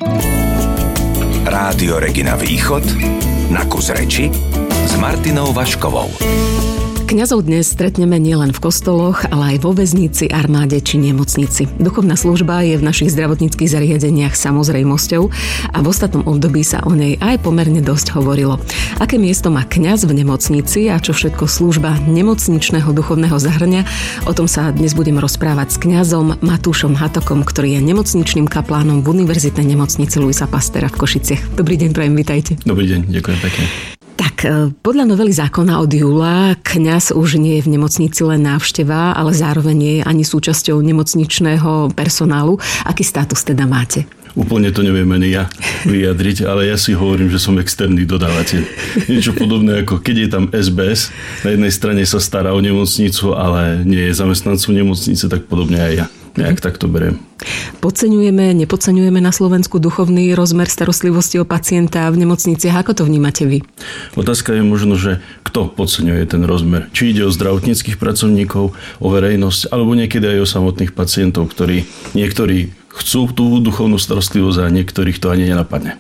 Rádio Regina Východ na kus reči s Martinou Vaškovou. Kňazov dnes stretneme nielen v kostoloch, ale aj vo väznici, armáde či nemocnici. Duchovná služba je v našich zdravotníckych zariadeniach samozrejmosťou a v ostatnom období sa o nej aj pomerne dosť hovorilo. Aké miesto má kňaz v nemocnici a čo všetko služba nemocničného duchovného zahrňa, o tom sa dnes budem rozprávať s kňazom Matúšom Hatokom, ktorý je nemocničným kaplánom v Univerzitnej nemocnici Luisa Pastéra v Košiciach. Dobrý deň, prajem, vitajte. Dobrý deň, ďakujem pekne. Tak, podľa novely zákona od júla kňaz už nie je v nemocnici len návšteva, ale zároveň nie je ani súčasťou nemocničného personálu. Aký status teda máte? Úplne to neviem ani ja vyjadriť, ale ja si hovorím, že som externý dodávateľ. Niečo podobné ako keď je tam SBS, na jednej strane sa stará o nemocnicu, ale nie je zamestnancom nemocnice, tak podobne aj ja. Nejak tak to beriem. Podceňujeme, nepodceňujeme na Slovensku duchovný rozmer starostlivosti o pacienta v nemocniciach. Ako to vnímate vy? Otázka je možno, že kto podceňuje ten rozmer. Či ide o zdravotníckych pracovníkov, o verejnosť, alebo niekedy aj o samotných pacientov, ktorí niektorí chcú tú duchovnú starostlivosť a niektorých to ani nenapadne.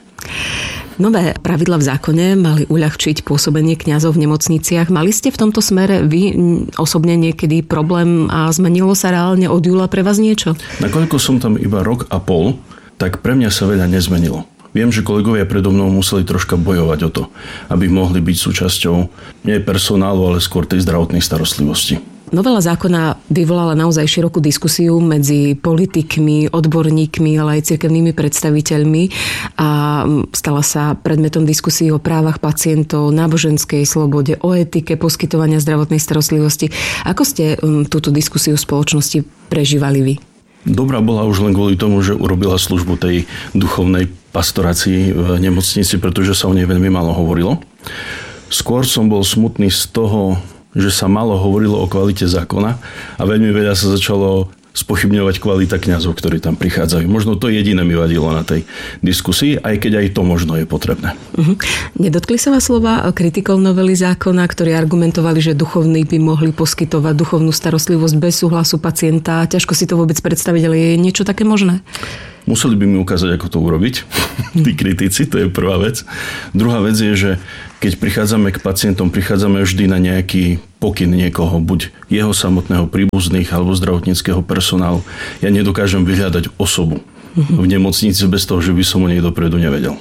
Nové pravidlá v zákone mali uľahčiť pôsobenie kňazov v nemocniciach. Mali ste v tomto smere vy osobne niekedy problém a zmenilo sa reálne od júla pre vás niečo? Nakoľko som tam iba rok a pol, tak pre mňa sa veľa nezmenilo. Viem, že kolegovia predo mnou museli troška bojovať o to, aby mohli byť súčasťou nie personálu, ale skôr tej zdravotnej starostlivosti. Novela zákona vyvolala naozaj širokú diskusiu medzi politikmi, odborníkmi, ale aj cirkevnými predstaviteľmi a stala sa predmetom diskusí o právach pacientov, náboženskej slobode, o etike poskytovania zdravotnej starostlivosti. Ako ste túto diskusiu v spoločnosti prežívali vy? Dobrá bola už len kvôli tomu, že urobila službu tej duchovnej pastorácii v nemocnici, pretože sa o nej veľmi málo hovorilo. Skôr som bol smutný z toho, že sa málo hovorilo o kvalite zákona a veľmi veľa sa začalo spochybňovať kvalita kňazov, ktorí tam prichádzajú. Možno to jediné mi vadilo na tej diskusii, aj keď aj to možno je potrebné. Nedotkli sa vás slova kritikov novely zákona, ktorí argumentovali, že duchovní by mohli poskytovať duchovnú starostlivosť bez súhlasu pacienta? Ťažko si to vôbec predstaviť, ale je niečo také možné? Museli by mi ukázať, ako to urobiť. Tí kritici, to je prvá vec. Druhá vec je, že keď prichádzame k pacientom, prichádzame vždy na nejaký pokyn niekoho, buď jeho samotného príbuzných alebo zdravotníckeho personálu. Ja nedokážem vyhľadať osobu v nemocnici bez toho, že by som o nej dopredu nevedel.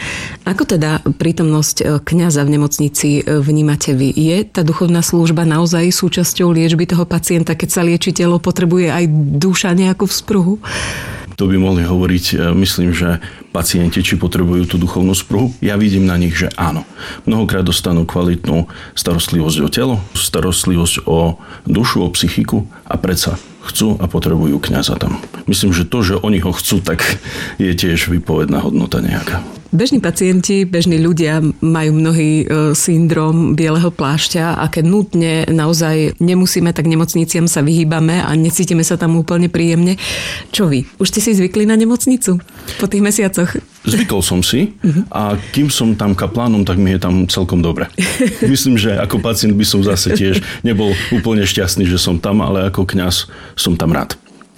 Ako teda prítomnosť kňaza v nemocnici vnímate vy? Je tá duchovná služba naozaj súčasťou liečby toho pacienta, keď sa lieči telo, potrebuje aj duša nejakú vzpruhu? To by mohli hovoriť, myslím, že pacienti, či potrebujú tú duchovnú spruhu. Ja vidím na nich, že áno. Mnohokrát dostanú kvalitnú starostlivosť o telo, starostlivosť o dušu, o psychiku a predsa chcú a potrebujú kňaza tam. Myslím, že to, že oni ho chcú, tak je tiež výpovedná hodnota nejaká. Bežní pacienti, bežní ľudia majú mnohý syndrom bieleho plášťa a keď nutne naozaj nemusíme, tak nemocniciam sa vyhýbame a necítime sa tam úplne príjemne. Čo vy? Už ste si zvykli na nemocnicu po tých mesiacoch? Zvykol som si a kým som tam kaplánom, tak mi je tam celkom dobre. Myslím, že ako pacient by som zase tiež nebol úplne šťastný, že som tam, ale ako kňaz som tam rád.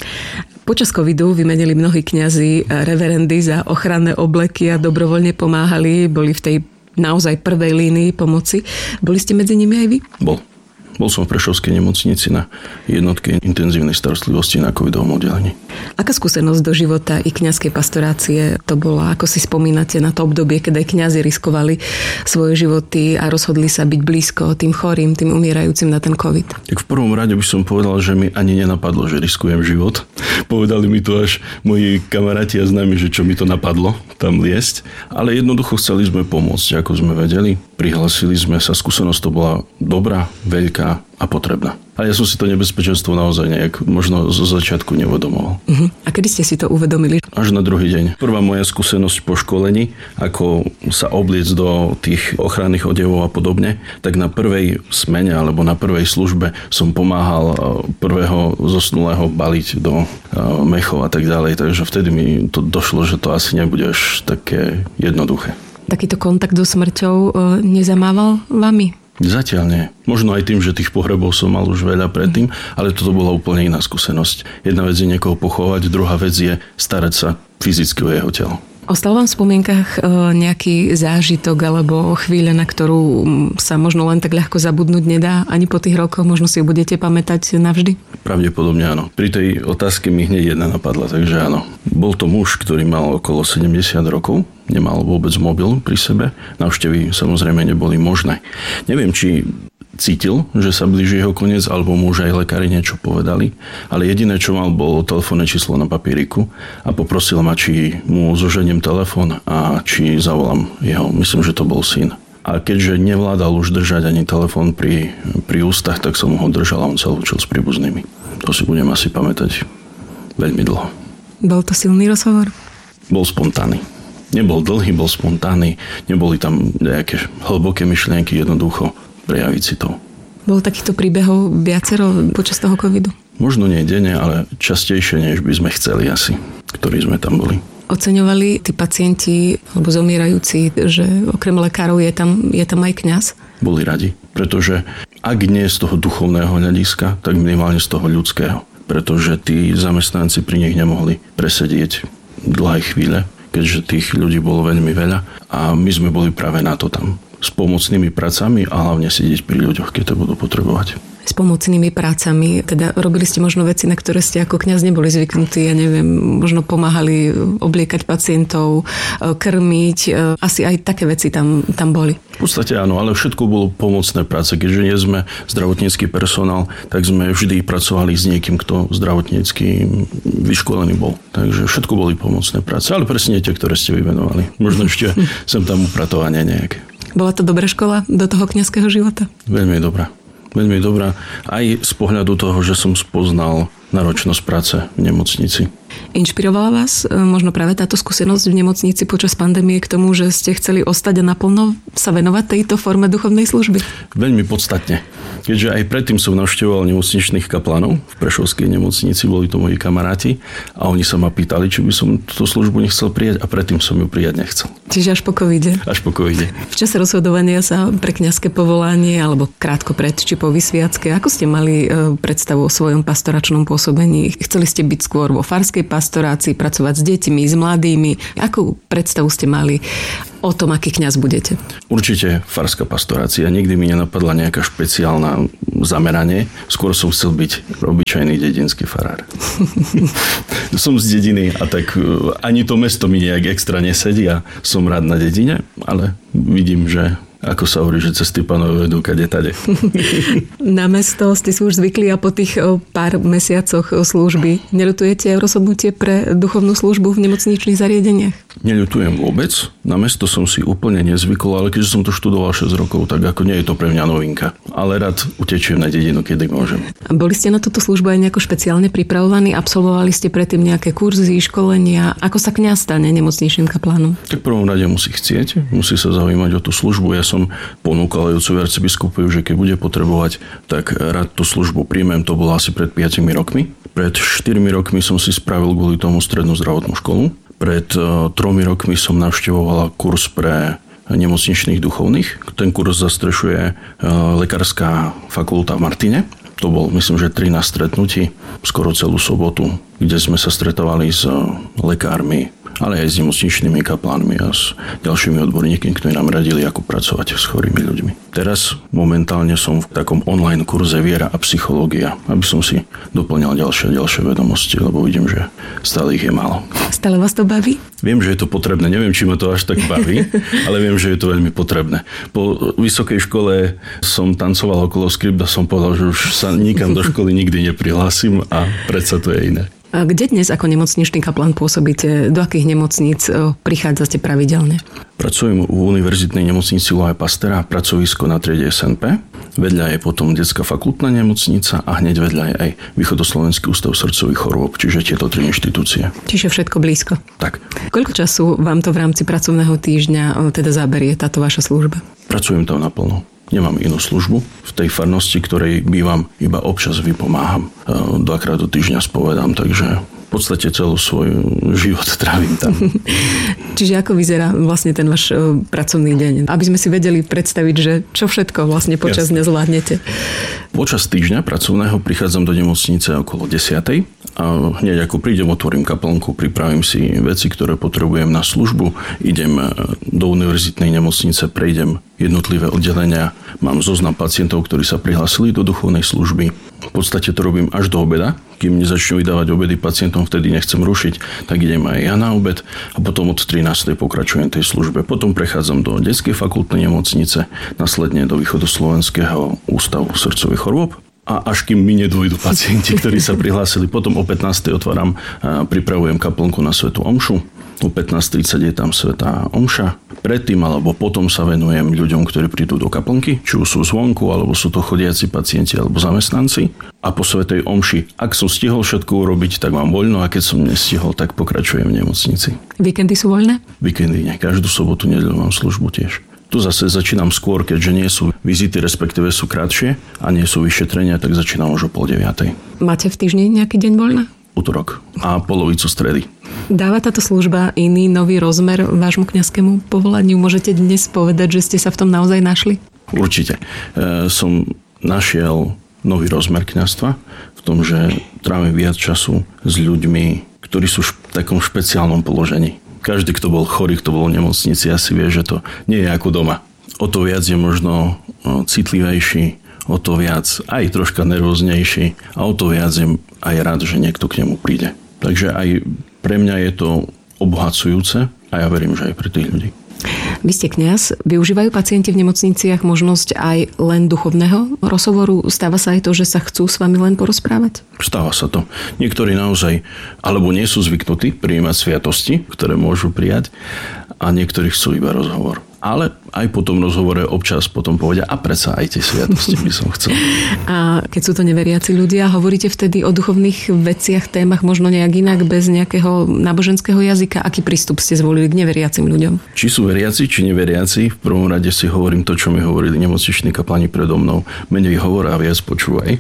Počas covidu vymenili mnohí kňazi reverendy za ochranné obleky a dobrovoľne pomáhali, boli v tej naozaj prvej línii pomoci. Boli ste medzi nimi aj vy? Bol som v Prešovskej nemocnici na jednotke intenzívnej starostlivosti na covidovom oddelení. Aká skúsenosť do života i kňazskej pastorácie to bola? Ako si spomínate na to obdobie, keď aj kňazi riskovali svoje životy a rozhodli sa byť blízko tým chorým, tým umierajúcim na ten covid? Tak v prvom rade by som povedal, že mi ani nenapadlo, že riskujem život. Povedali mi to až moji kamaráti a známi, že čo mi to napadlo tam liesť. Ale jednoducho chceli sme pomôcť, ako sme vedeli. Prihlasili sme sa, skúsenosť to bola dobrá, veľká a potrebná. Ale ja som si to nebezpečenstvo naozaj nejak možno zo začiatku neuvedomoval. A kedy ste si to uvedomili? Až na druhý deň. Prvá moja skúsenosť po školení, ako sa obliecť do tých ochranných odevov a podobne, tak na prvej smene alebo na prvej službe som pomáhal prvého zosnulého baliť do mechov a tak ďalej. Takže vtedy mi to došlo, že to asi nebude až také jednoduché. Takýto kontakt so smrťou nezamával vami? Zatiaľ nie. Možno aj tým, že tých pohrebov som mal už veľa predtým, ale toto bola úplne iná skúsenosť. Jedna vec je niekoho pochovať, druhá vec je starať sa fyzicky o jeho telo. Ostal vám v spomienkach nejaký zážitok alebo chvíľa, na ktorú sa možno len tak ľahko zabudnúť nedá ani po tých rokoch? Možno si ju budete pamätať navždy? Pravdepodobne áno. Pri tej otázke mi hneď jedna napadla, takže áno. Bol to muž, ktorý mal okolo 70 rokov, nemal vôbec mobil pri sebe. Návštevy samozrejme neboli možné. Neviem, či cítil, že sa blíži jeho koniec, alebo mu už aj lekári niečo povedali. Ale jediné, čo mal, bolo telefónne číslo na papieriku a poprosil ma, či mu zoženiem telefón a či zavolám jeho. Myslím, že to bol syn. A keďže nevládal už držať ani telefón pri ústach, tak som ho držal a on sa lúčil s príbuznými. To si budem asi pamätať veľmi dlho. Bol to silný rozhovor? Bol spontánny. Nebol dlhý, bol spontánny. Neboli tam nejaké hlboké myšlienky, jednoducho prejaviť si to. Bolo takýchto príbehov viacero počas toho covidu? Možno nie denne, ale častejšie, než by sme chceli asi, ktorí sme tam boli. Oceňovali tí pacienti alebo zomierajúci, že okrem lekárov je tam aj kňaz? Boli radi, pretože ak nie z toho duchovného hľadiska, tak minimálne z toho ľudského. Pretože tí zamestnanci pri nich nemohli presedieť dlhé chvíle, keďže tých ľudí bolo veľmi veľa a my sme boli práve na to tam. S pomocnými pracami a hlavne sedieť pri ľuďoch, keď to budú potrebovať. S pomocnými prácami, teda robili ste možno veci, na ktoré ste ako kňaz neboli zvyknutí, ja neviem, možno pomáhali obliekať pacientov, krmiť, asi aj také veci tam boli. V podstate áno, ale všetko bolo pomocné práce. Keďže nie sme zdravotnícky personál, tak sme vždy pracovali s niekým, kto zdravotnícky vyškolený bol. Takže všetko boli pomocné práce, ale presne tie, ktoré ste vymenovali. Možno ešte sem tam upratovanie nejaké. Bola to dobrá škola do toho kňazského života? Veľmi dobrá. Veľmi dobrá. Aj z pohľadu toho, že som spoznal náročnosť práce v nemocnici. Inšpirovala vás možno práve táto skúsenosť v nemocnici počas pandémie k tomu, že ste chceli ostať a naplno sa venovať tejto forme duchovnej služby? Veľmi podstatne. Keďže aj predtým som navštevoval nemocničných kaplanov v Prešovskej nemocnici, boli to moji kamaráti a oni sa ma pýtali, či by som túto službu nechcel prijať a predtým som ju prijať nechcel. Čiže až po covide? Až po covide. V čase rozhodovania sa pre kňazské povolanie alebo krátko pred či po vysviacke, ako ste mali predstavu o svojom pastoračnom pôsobení? Chceli ste byť skôr vo farskej pastorácii, pracovať s deťmi, s mladými? Akú predstavu ste mali o tom, aký kňaz budete? Určite farská pastorácia. Nikdy mi nenapadla nejaká špeciálna zameranie. Skôr som chcel byť obyčajný dedinský farár. Som z dediny a tak ani to mesto mi nejak extra nesedí a som rád na dedine, ale vidím, že ako sa hovorí, že cesty Pánove vedú kade tade. Na mesto ste si už zvykli a po tých pár mesiacoch služby neľutujete rozhodnutie pre duchovnú službu v nemocničných zariadeniach? Neľutujem vôbec. Na mesto som si úplne nezvykol, ale keďže som to študoval 6 rokov, tak ako nie je to pre mňa novinka. Ale rád utečiem na dedinu, kedy môžem. A boli ste na túto službu aj nejako špeciálne pripravovaní? Absolvovali ste predtým nejaké kurzy, školenia? Ako sa kňaz stane nemocničným kaplánom? Tak v prvom rade musí chcieť, musí sa zaujímať o tú službu. Ja som ponúkal aj otcovi arcibiskupovi, že keď bude potrebovať, tak rád tú službu príjmem. To bolo asi pred 5 rokmi. Pred 4 rokmi som si spravil kvôli tomu strednú zdravotnú školu. Pred 3 rokmi som navštevovala kurz pre nemocničných duchovných. Ten kurz zastrešuje lekárska fakulta v Martine. To bol, myslím, že 13 stretnutí, skoro celú sobotu, kde sme sa stretávali s lekármi, ale aj s nemocničnými kaplánmi a s ďalšími odborníkmi, ktorí nám radili, ako pracovať s chorými ľuďmi. Teraz momentálne som v takom online kurze Viera a psychológia, aby som si doplňal ďalšie vedomosti, lebo vidím, že stále ich je málo. Stále vás to baví? Viem, že je to potrebné. Neviem, či ma to až tak baví, ale viem, že je to veľmi potrebné. Po vysokej škole som tancoval okolo skript a som povedal, že už sa nikam do školy nikdy neprihlásim a predsa to je iné. A kde dnes ako nemocničný kaplán pôsobíte? Do akých nemocníc prichádzate pravidelne? Pracujem v univerzitnej nemocnici Loja Pastera, pracovisko na triede SNP. Vedľa je potom detská fakultná nemocnica a hneď vedľa je aj Východoslovenský ústav srdcových chorôb, čiže tieto 3 inštitúcie. Čiže všetko blízko. Tak. Koľko času vám to v rámci pracovného týždňa teda zaberie táto vaša služba? Pracujem tam naplno. Nemám inú službu. V tej farnosti, ktorej bývam, iba občas vypomáham. 2-krát do týždňa spovedám, takže podstate celú svoj život trávim tam. Čiže ako vyzerá vlastne ten váš pracovný deň? Aby sme si vedeli predstaviť, že čo všetko vlastne počas dňa zvládnete. Počas týždňa pracovného prichádzam do nemocnice okolo 10:00 a hneď ako prídem, otvorím kaplnku, pripravím si veci, ktoré potrebujem na službu, idem do univerzitnej nemocnice, prejdem jednotlivé oddelenia, mám zoznam pacientov, ktorí sa prihlásili do duchovnej služby. V podstate to robím až do obeda, kým nezačnú vydávať obedy pacientom, vtedy nechcem rušiť, tak idem aj ja na obed a potom od 13:00 pokračujem tej službe. Potom prechádzam do detskej fakultnej nemocnice, následne do Východoslovenského ústavu srdcových chorôb. A až kým mi nedôjdu pacienti, ktorí sa prihlásili, potom o 15:00 otváram a pripravujem kaplnku na svätú omšu. O 15:30 je tam svätá omša. Predtým alebo potom sa venujem ľuďom, ktorí prídu do kaplnky, či už sú zvonku, alebo sú to chodiaci pacienti alebo zamestnanci. A po svätej omši, ak som stihol všetko urobiť, tak mám voľno, a keď som nestihol, tak pokračujem v nemocnici. Víkendy sú voľné? Víkendy nie. Každú sobotu, nedeľu mám službu tiež. Tu zase začínam skôr, keďže nie sú vizity, respektíve sú krátšie a nie sú vyšetrenia, tak začínam už o 8:30. Máte v týždni nejaký deň voľna? Utorok a polovicu stredy. Dáva táto služba iný nový rozmer vášmu kňazskému povolaniu? Môžete dnes povedať, že ste sa v tom naozaj našli? Určite. Som našiel nový rozmer kňazstva v tom, že trávim viac času s ľuďmi, ktorí sú v takom špeciálnom položení. Každý, kto bol chorý, kto bol v nemocnici, asi vie, že to nie je ako doma. O to viac je možno citlivejší, o to viac aj troška nervóznejší a o to viac je aj rád, že niekto k nemu príde. Takže aj pre mňa je to obohacujúce a ja verím, že aj pre tých ľudí. Vy ste kňaz, využívajú pacienti v nemocniciach možnosť aj len duchovného rozhovoru? Stáva sa aj to, že sa chcú s vami len porozprávať? Stáva sa to. Niektorí naozaj alebo nie sú zvyknutí prijímať sviatosti, ktoré môžu prijať, a niektorí chcú iba rozhovor. Ale aj po tom rozhovore občas potom povedia, a predsa aj tie sviatosti by som chcel. A keď sú to neveriaci ľudia, hovoríte vtedy o duchovných veciach, témach možno nejak inak, bez nejakého náboženského jazyka? Aký prístup ste zvolili k neveriacim ľuďom? Či sú veriaci, či neveriaci, v prvom rade si hovorím to, čo mi hovorili nemocniční kaplani predo mnou. Menej hovor a viac počúvaj.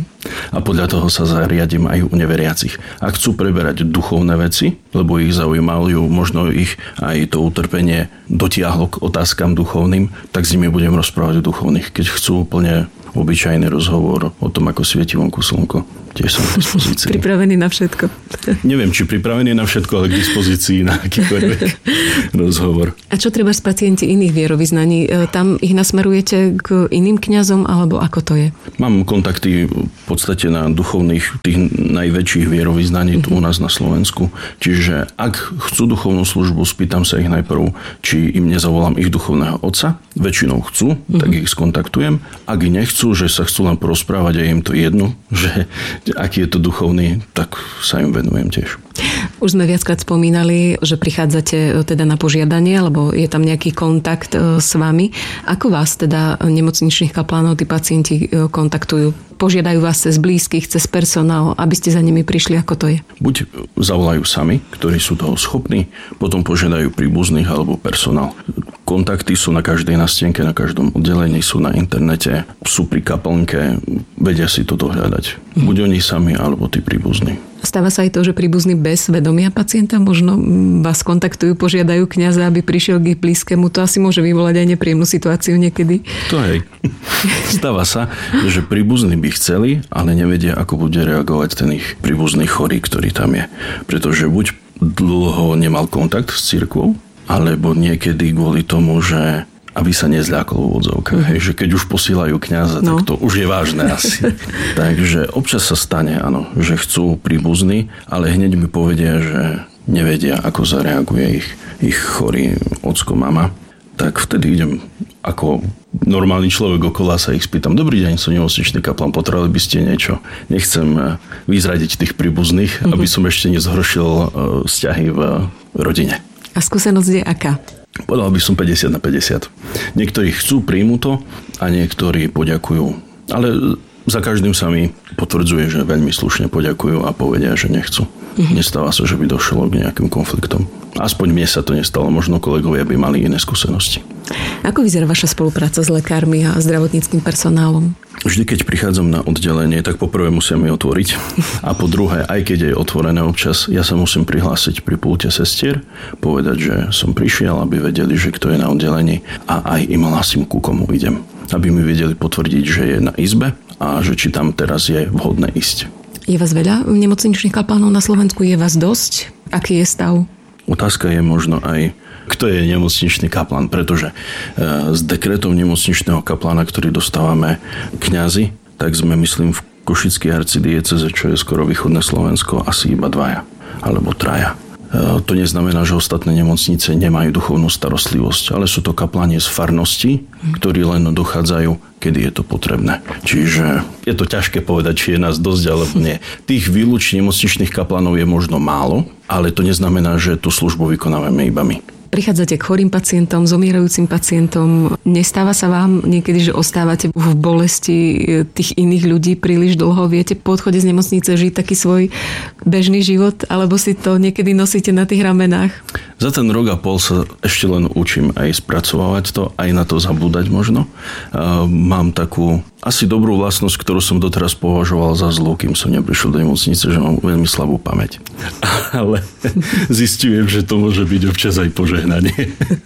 A podľa toho sa zariadím aj u neveriacich. Ak chcú preberať duchovné veci, lebo ich zaujímajú, možno ich aj to utrpenie dotiahlo k otázkam duchovným, tak s nimi budem rozprávať o duchovných. Keď chcú úplne obyčajný rozhovor o tom, ako svieti vonku slnko, tiež som k dispozícii. Pripravený na všetko. Neviem, či pripravený na všetko, ale k dispozícii na akýkoľvek rozhovor. A čo treba s pacienti iných vierovyznaní? Tam ich nasmerujete k iným kňazom, alebo ako to je? Mám kontakty v podstate na duchovných, tých najväčších vierovyznaní tu u nás na Slovensku. Čiže ak chcú duchovnú službu, spýtam sa ich najprv, či im nezavolám ich duchovného otca. Väčšinou chcú, tak ich skontaktujem. Ak ich nechcú, že sa chcú len porozprávať a im to jedno, že aký je to duchovný, tak sa im venujem tiež. Už sme viackrát spomínali, že prichádzate teda na požiadanie, alebo je tam nejaký kontakt s vami. Ako vás teda nemocničných kaplánov tí pacienti kontaktujú? Požiadajú vás cez blízkych, cez personál, aby ste za nimi prišli, ako to je? Buď zavolajú sami, ktorí sú toho schopní, potom požiadajú príbuzných alebo personál. Kontakty sú na každej nástenke, na každom oddelení, sú na internete, sú pri kaplnke, vedia si to dohľadať. Buď oni sami, alebo tí príbuzní. Stáva sa aj to, že príbuzní bez vedomia pacienta možno vás kontaktujú, požiadajú kňaza, aby prišiel k ich blízkemu. To asi môže vyvolať aj nepríjemnú situáciu niekedy. To hej. Stáva sa, že príbuzní by chceli, ale nevedia, ako bude reagovať ten ich príbuzný chorý, ktorý tam je. Pretože buď dlho nemal kontakt s cirkvou, alebo niekedy kvôli tomu, že aby sa nezľakol v odzovkách. Že keď už posílajú kňaza, tak to už je vážne asi. Takže občas sa stane, áno, že chcú príbuzní, ale hneď mi povedia, že nevedia, ako zareaguje ich chorý ocko, mama. Tak vtedy idem ako normálny človek okolo, sa ich spýtam: dobrý deň, som nemocničný kaplán, potrebovali by ste niečo? Nechcem vyzradiť tých príbuzných, aby som ešte nezhoršil vzťahy v rodine. A skúsenosť je aká? Povedal by som 50/50. Niektorí chcú, príjmu to a niektorí poďakujú. Ale za každým sa mi potvrdzuje, že veľmi slušne poďakujú a povedia, že nechcú. Nestáva sa, že by došlo k nejakým konfliktom. Aspoň mne sa to nestalo, možno kolegovia by mali iné skúsenosti. Ako vyzerá vaša spolupráca s lekármi a zdravotníckym personálom? Vždy, keď prichádzam na oddelenie, tak poprvé musím ju otvoriť. A po druhé, aj keď je otvorené občas, ja sa musím prihlásiť pri pulte sestier, povedať, že som prišiel, aby vedeli, že kto je na oddelení a aj im hlasím, ku komu idem. Aby mi vedeli potvrdiť, že je na izbe a že či tam teraz je vhodné ísť. Je vás veľa nemocničných kaplánov na Slovensku? Je vás dosť? Aký je stav? Otázka je možno aj, kto je nemocničný kaplán, pretože z dekretov nemocničného kaplána, ktorý dostávame kňazi, tak sme, myslím, v Košickej arcidieceze, čo je skoro východné Slovensko, asi iba 2 alebo 3. To neznamená, že ostatné nemocnice nemajú duchovnú starostlivosť, ale sú to kapláni z farnosti, ktorí len dochádzajú, kedy je to potrebné. Čiže je to ťažké povedať, či je nás dosť alebo nie. Tých výlučne nemocničných kaplánov je možno málo, ale to neznamená, že tú službu vykonávame iba my. Prichádzate k chorým pacientom, zomierajúcim pacientom. Nestáva sa vám niekedy, že ostávate v bolesti tých iných ľudí príliš dlho? Viete po odchode z nemocnice žiť taký svoj bežný život? Alebo si to niekedy nosíte na tých ramenách? Za ten rok a pol sa ešte len učím aj spracovávať to, aj na to zabúdať možno. Mám takú asi dobrú vlastnosť, ktorú som doteraz považoval za zlú, kým som neprišiel do nemocnice, že mám veľmi slabú pamäť. Ale zistujem, že to môže byť občas aj požehnanie.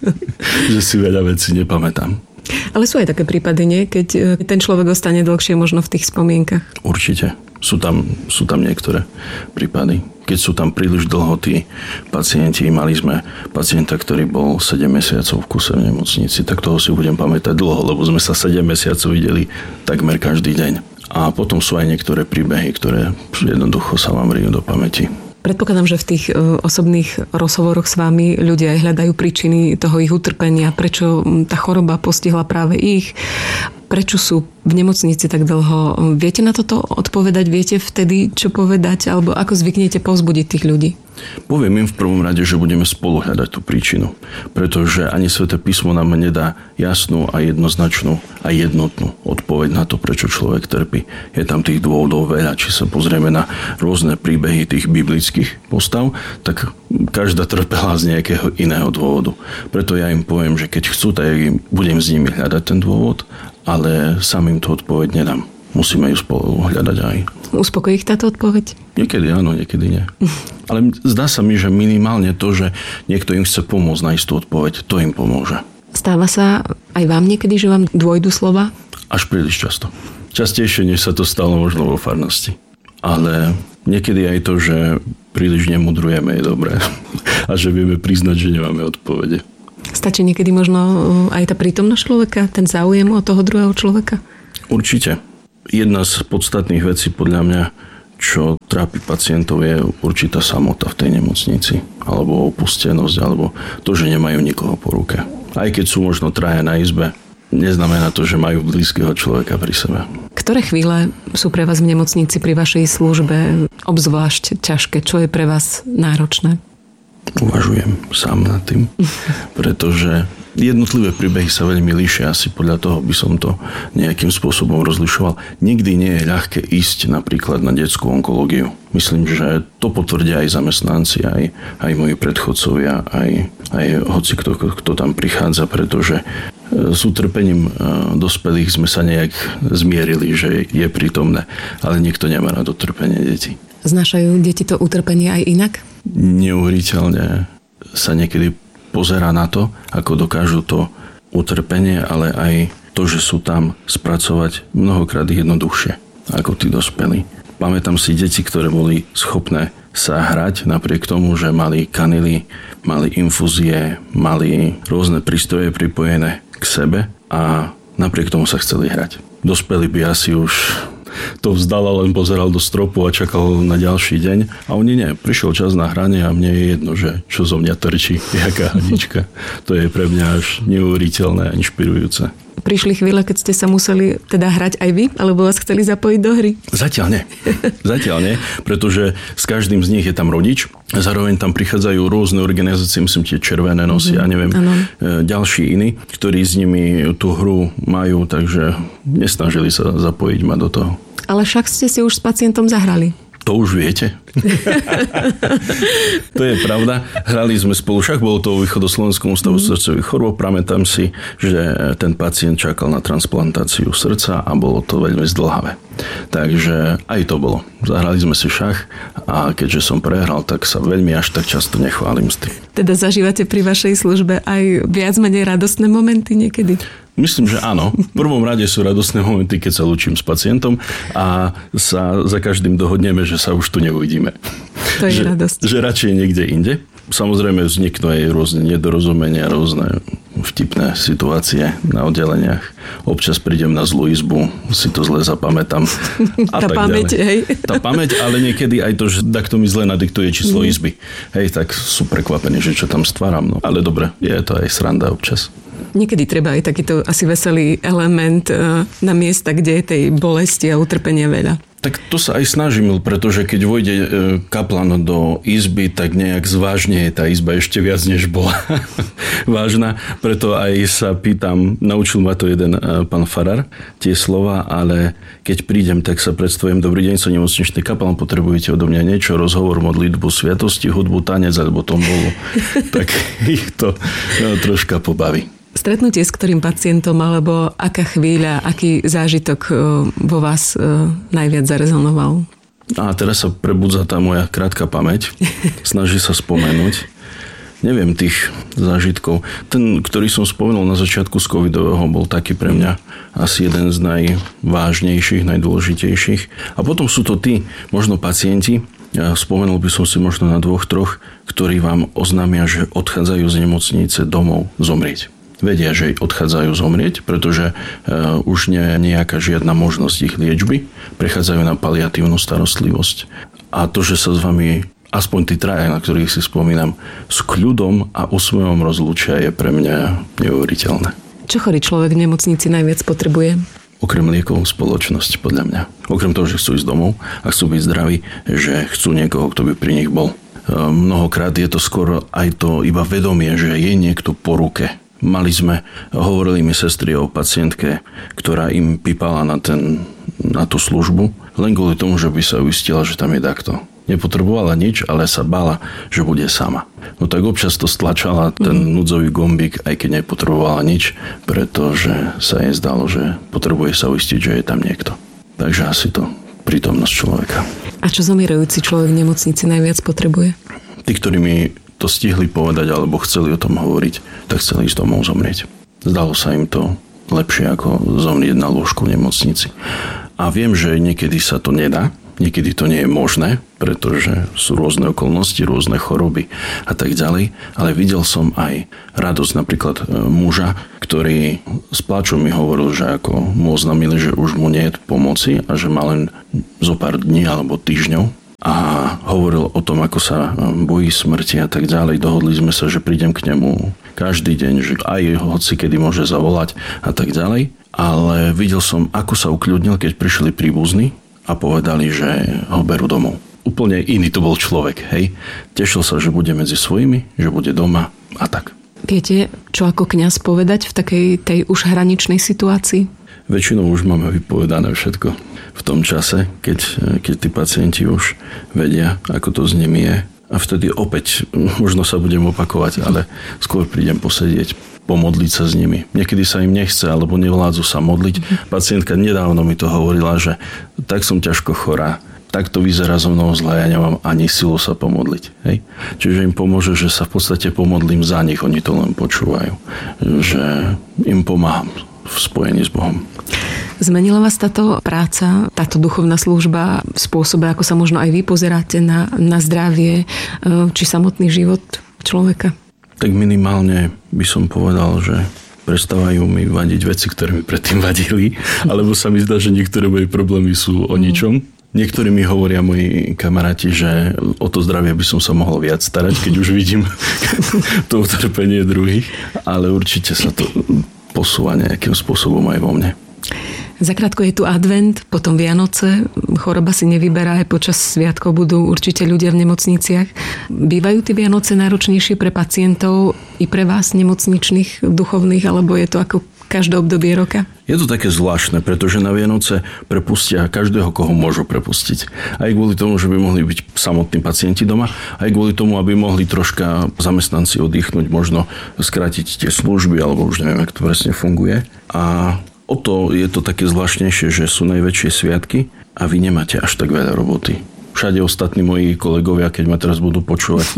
Že si veľa vecí nepamätám. Ale sú aj také prípady, nie? Keď ten človek ostane dlhšie možno v tých spomienkach. Určite. Sú tam niektoré prípady. Keď sú tam príliš dlho tí pacienti, mali sme pacienta, ktorý bol 7 mesiacov v kuse v nemocnici, tak toho si budem pamätať dlho, lebo sme sa 7 mesiacov videli takmer každý deň. A potom sú aj niektoré príbehy, ktoré jednoducho sa vám rijú do pamäti. Predpokladám, že v tých osobných rozhovoroch s vami ľudia aj hľadajú príčiny toho ich utrpenia, prečo tá choroba postihla práve ich, prečo sú v nemocnici tak dlho. Viete na toto odpovedať? Viete vtedy, čo povedať? Alebo ako zvyknete povzbudiť tých ľudí? Poviem im v prvom rade, že budeme spolu hľadať tú príčinu. Pretože ani Sväté písmo nám nedá jasnú a jednoznačnú a jednotnú odpoveď na to, prečo človek trpí. Je tam tých dôvodov veľa. Či sa pozrieme na rôzne príbehy tých biblických postav, tak každá trpela z nejakého iného dôvodu. Preto ja im poviem, že keď chcú, tak budem s nimi hľadať ten dôvod, ale sám im to odpoveď nedám. Musíme ju spolu hľadať aj. Uspokojí ich táto odpoveď? Niekedy áno, niekedy nie. Ale zdá sa mi, že minimálne to, že niekto im chce pomôcť nájsť tú odpoveď, to im pomôže. Stáva sa aj vám niekedy, že vám dôjdu slova? Až príliš často. Častejšie, než sa to stalo možno vo farnosti. Ale niekedy aj to, že príliš nemudrujeme, je dobré. A že vieme priznať, že nemáme odpovede. Stačí niekedy možno aj tá prítomnosť človeka, ten záujem o toho druhého človeka? Určite. Jedna z podstatných vecí podľa mňa, čo trápi pacientov, je určitá samota v tej nemocnici. Alebo opustenosť, alebo to, že nemajú nikoho po ruke. Aj keď sú možno traja na izbe, neznamená to, že majú blízkeho človeka pri sebe. Ktoré chvíle sú pre vás v nemocnici pri vašej službe obzvlášť ťažké? Čo je pre vás náročné? Uvažujem sám nad tým, pretože jednotlivé príbehy sa veľmi líšia, asi podľa toho by som to nejakým spôsobom rozlišoval. Nikdy nie je ľahké ísť napríklad na detskú onkológiu. Myslím, že to potvrdia aj zamestnanci, aj moji predchodcovia, aj hoci kto tam prichádza, pretože s utrpením dospelých sme sa nejak zmierili, že je prítomné, ale nikto nemá rád utrpenie detí. Znášajú deti to utrpenie aj inak? Neuveriteľne sa niekedy pozerá na to, ako dokážu to utrpenie, ale aj to, že sú tam spracovať mnohokrát jednoduchšie ako tí dospelí. Pamätám si deti, ktoré boli schopné sa hrať napriek tomu, že mali kanily, mali infúzie, mali rôzne prístroje pripojené k sebe a napriek tomu sa chceli hrať. Dospelí by asi už to vzdal a len pozeral do stropu a čakal na ďalší deň. A oni nie. Prišiel čas na hranie a mne je jedno, že čo zo mňa trčí, jaká hadička. To je pre mňa až neuveriteľné a inšpirujúce. Prišli chvíle, keď ste sa museli teda hrať aj vy, alebo vás chceli zapojiť do hry? Zatiaľ nie, pretože s každým z nich je tam rodič. Zároveň tam prichádzajú rôzne organizácie, myslím, tie Červené nosy a neviem, ďalší iní, ktorí s nimi tú hru majú, takže nesnažili sa zapojiť ma do toho. Ale však ste si už s pacientom zahrali. To už viete. To je pravda. Hrali sme spolu, však bolo to vo Východoslovenskom ústavu srdcových chorôb. Pamätám si, že ten pacient čakal na transplantáciu srdca a bolo to veľmi zdĺhavé. Takže aj to bolo. Zahrali sme si šach a keďže som prehral, tak sa veľmi až tak často nechválim s tým. Teda zažívate pri vašej službe aj viac menej radostné momenty niekedy? Myslím, že áno. V prvom rade sú radostné momenty, keď sa lúčim s pacientom a sa za každým dohodneme, že sa už tu neuvidíme. To je radosť. Že radšej niekde inde. Samozrejme vzniknú aj rôzne nedorozumenia, rôzne vtipné situácie na oddeleniach. Občas prídem na zlú izbu, si to zle zapamätám. Tá pamäť, hej. Tá pamäť, ale niekedy aj to, že takto mi zle nadiktuje číslo izby. Hej, tak sú prekvapení, že čo tam stváram. No. Ale dobre, je to aj sranda občas. Niekedy treba aj takýto asi veselý element na miesta, kde je tej bolesti a utrpenia veľa. Tak to sa aj snažím, pretože keď vojde kaplan do izby, tak nejak zvážne je tá izba ešte viac, než bola vážna. Preto aj sa pýtam, naučil ma to jeden pán farár, tie slova, ale keď prídem, tak sa predstavím: dobrý deň, som nemocničný kaplan, potrebujete odo mňa niečo, rozhovor, modlitbu, sviatosti, hudbu, tanec alebo tombolu. Tak ich to troška pobaví. Stretnutie s ktorým pacientom, alebo aká chvíľa, aký zážitok vo vás najviac zarezonoval? A teraz sa prebudza tá moja krátka pamäť. Snaží sa spomenúť. Neviem tých zážitkov. Ten, ktorý som spomenul na začiatku z covidového, bol taký pre mňa asi jeden z najvážnejších, najdôležitejších. A potom sú to tí, možno pacienti, spomenul by som si možno na 2-3, ktorí vám oznámia, že odchádzajú z nemocnice domov zomrieť. Vedia, že odchádzajú zomrieť, pretože už nie je nejaká žiadna možnosť ich liečby. Prechádzajú na paliatívnu starostlivosť. A to, že sa s vami, aspoň tí traja, na ktorých si spomínam, s kľudom a úsmevom rozlúčia, je pre mňa neuveriteľné. Čo chorý človek v nemocnici najviac potrebuje? Okrem liekov spoločnosť, podľa mňa. Okrem toho, že chcú ísť domov a chcú byť zdraví, že chcú niekoho, kto by pri nich bol. Mnohokrát je to skoro aj to iba vedomie, že je niekto po ruke. Hovorili mi sestry o pacientke, ktorá im pípala na tú službu, len kvôli tomu, že by sa uistila, že tam je takto. Nepotrebovala nič, ale sa bála, že bude sama. No tak občas to stlačala ten núdzový gombík, aj keď nepotrebovala nič, pretože sa jej zdalo, že potrebuje sa uistiť, že je tam niekto. Takže asi to prítomnosť človeka. A čo zomierajúci človek v nemocnici najviac potrebuje? Tí, ktorí mi to stihli povedať alebo chceli o tom hovoriť, tak chceli ísť domov zomrieť. Zdalo sa im to lepšie ako zomrieť na lôžku v nemocnici. A viem, že niekedy sa to nedá, niekedy to nie je možné, pretože sú rôzne okolnosti, rôzne choroby a tak ďalej, ale videl som aj radosť napríklad muža, ktorý s pláčom mi hovoril, že ako mu oznámili, že už mu nie je pomoci a že má len zo pár dní alebo týždňov. A hovoril o tom, ako sa bojí smrti a tak ďalej. Dohodli sme sa, že prídem k nemu každý deň, že aj hoci kedy môže zavolať a tak ďalej. Ale videl som, ako sa ukľudnil, keď prišli príbuzní a povedali, že ho berú domov. Úplne iný to bol človek, hej. Tešil sa, že bude medzi svojimi, že bude doma a tak. Viete, čo ako kňaz povedať v takej tej už hraničnej situácii? Väčšinou už máme vypovedané všetko v tom čase, keď tí pacienti už vedia, ako to s nimi je. A vtedy opäť možno sa budem opakovať, ale skôr prídem posedieť, pomodliť sa s nimi. Niekedy sa im nechce, alebo nevládzu sa modliť. Pacientka nedávno mi to hovorila, že tak som ťažko chorá, tak to vyzerá so mnou zle, ja nemám ani silu sa pomodliť. Hej? Čiže im pomôže, že sa v podstate pomodlím za nich, oni to len počúvajú. Že im pomáham v spojení s Bohom. Zmenila vás táto práca, táto duchovná služba v spôsobe, ako sa možno aj vy pozeráte na zdravie či samotný život človeka? Tak minimálne by som povedal, že prestávajú mi vadiť veci, ktoré mi predtým vadili, alebo sa mi zdá, že niektoré moje problémy sú o ničom. Niektorí mi hovoria moji kamaráti, že o to zdravie by som sa mohol viac starať, keď už vidím to utrpenie druhých, ale určite sa to posúva nejakým spôsobom aj vo mne. Zakrátko je tu advent, potom Vianoce, choroba si nevyberá, aj počas sviatkov budú určite ľudia v nemocniciach. Bývajú tie Vianoce náročnejšie pre pacientov i pre vás nemocničných, duchovných, alebo je to ako každé obdobie roka? Je to také zvláštne, pretože na Vianoce prepustia každého, koho môžu prepustiť. Aj kvôli tomu, že by mohli byť samotní pacienti doma, aj kvôli tomu, aby mohli troška zamestnanci oddychnúť, možno skrátiť tie služby, alebo už neviem, ako to presne funguje. A o to je to také zvláštnejšie, že sú najväčšie sviatky a vy nemáte až tak veľa roboty. Všade ostatní moji kolegovia, keď ma teraz budú počúvať.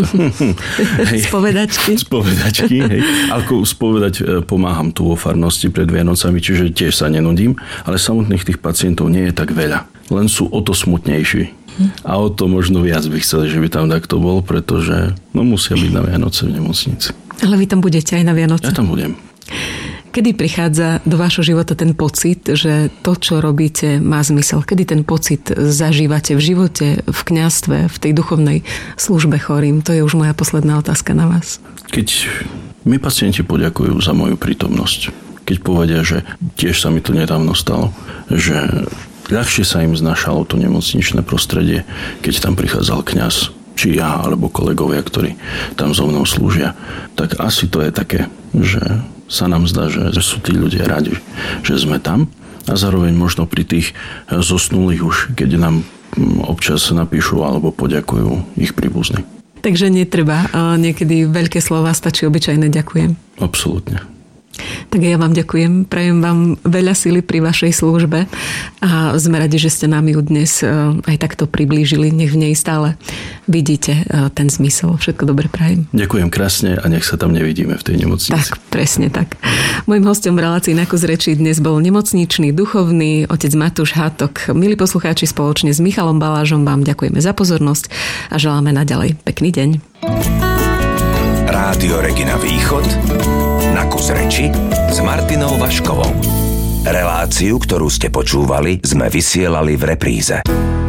Spovedačky, hej. Ako spovedať pomáham tu vo farnosti pred Vianocami, čiže tiež sa nenudím, ale samotných tých pacientov nie je tak veľa. Len sú o to smutnejší. A o to možno viac by chceli, že by tam takto bol, pretože musia byť na Vianoce v nemocnici. Ale vy tam budete aj na Vianoce? Ja tam budem. Kedy prichádza do vášho života ten pocit, že to, čo robíte, má zmysel? Kedy ten pocit zažívate v živote, v kňazstve, v tej duchovnej službe chorým? To je už moja posledná otázka na vás. Keď mi pacienti poďakujú za moju prítomnosť, keď povedia, že tiež sa mi to nedávno stalo, že ľahšie sa im znášalo to nemocničné prostredie, keď tam prichádzal kňaz, či ja, alebo kolegovia, ktorí tam so mnou slúžia, tak asi to je také, že sa nám zdá, že sú tí ľudia radi, že sme tam a zároveň možno pri tých zosnulých už, keď nám občas napíšu alebo poďakujú ich príbuzní. Takže netreba niekedy veľké slova, stačí obyčajné ďakujem. Absolútne. Tak ja vám ďakujem, prajem vám veľa sily pri vašej službe a sme radi, že ste nám ju dnes aj takto priblížili, nech v nej stále vidíte ten zmysel. Všetko dobre prajem. Ďakujem krásne a nech sa tam nevidíme v tej nemocnici. Tak, presne tak. Mojím hosťom v relácii Na kus reči dnes bol nemocničný duchovný otec Matúš Hátok. Milí poslucháči, spoločne s Michalom Balážom vám ďakujeme za pozornosť a želáme naďalej pekný deň. Rádio Regina Východ, Na kus reči s Martinou Vaškovou. Reláciu, ktorú ste počúvali, sme vysielali v repríze.